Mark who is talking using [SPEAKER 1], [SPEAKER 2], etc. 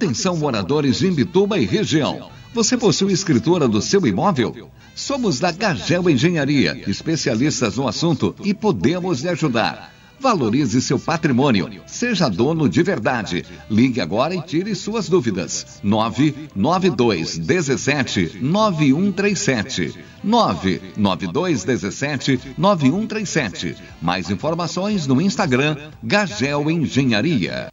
[SPEAKER 1] Atenção, moradores de Imbituba e região. Você possui escritura do seu imóvel? Somos da Gagel Engenharia, especialistas no assunto e podemos lhe ajudar. Valorize seu patrimônio. Seja dono de verdade. Ligue agora e tire suas dúvidas. 99217-9137. 99217-9137. Mais informações no Instagram Gagel Engenharia.